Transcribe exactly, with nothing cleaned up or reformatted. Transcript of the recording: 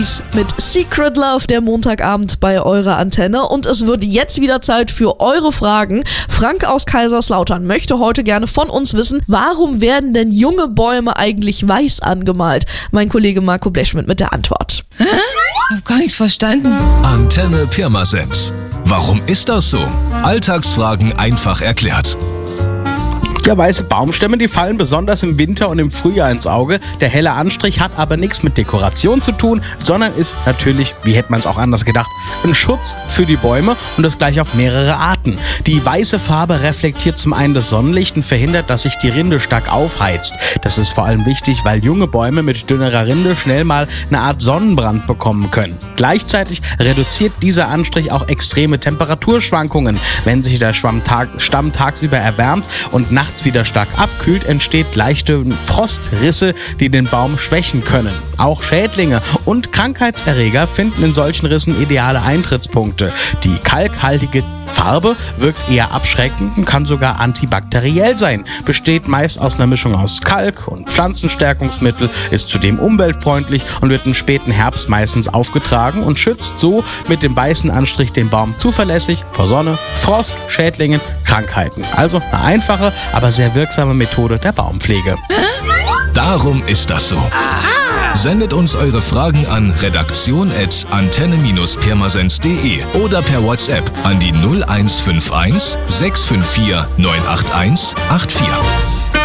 Mit Secret Love, der Montagabend bei eurer Antenne, und es wird jetzt wieder Zeit für eure Fragen. Frank aus Kaiserslautern möchte heute gerne von uns wissen, warum werden denn junge Bäume eigentlich weiß angemalt? Mein Kollege Marco Blechschmidt mit der Antwort. Hä? Ich hab gar nichts verstanden. Antenne Pirmasens. Warum ist das so? Alltagsfragen einfach erklärt. Ja, weiße Baumstämme, die fallen besonders im Winter und im Frühjahr ins Auge. Der helle Anstrich hat aber nichts mit Dekoration zu tun, sondern ist natürlich, wie hätte man es auch anders gedacht, ein Schutz für die Bäume, und das gleich auf mehrere Arten. Die weiße Farbe reflektiert zum einen das Sonnenlicht und verhindert, dass sich die Rinde stark aufheizt. Das ist vor allem wichtig, weil junge Bäume mit dünnerer Rinde schnell mal eine Art Sonnenbrand bekommen können. Gleichzeitig reduziert dieser Anstrich auch extreme Temperaturschwankungen. Wenn sich der Stamm tagsüber erwärmt und nachts wieder stark abkühlt, entsteht leichte Frostrisse, die den Baum schwächen können. Auch Schädlinge und Krankheitserreger finden in solchen Rissen ideale Eintrittspunkte. Die kalkhaltige Farbe wirkt eher abschreckend und kann sogar antibakteriell sein. Besteht meist aus einer Mischung aus Kalk und Pflanzenstärkungsmittel, ist zudem umweltfreundlich und wird im späten Herbst meistens aufgetragen und schützt so mit dem weißen Anstrich den Baum zuverlässig vor Sonne, Frost, Schädlingen, Krankheiten. Also eine einfache, aber sehr wirksame Methode der Baumpflege. Darum ist das so. Sendet uns eure Fragen an redaktion at antenne pirmasens punkt de oder per WhatsApp an die null eins fünf eins sechs fünf vier neun acht eins acht vier.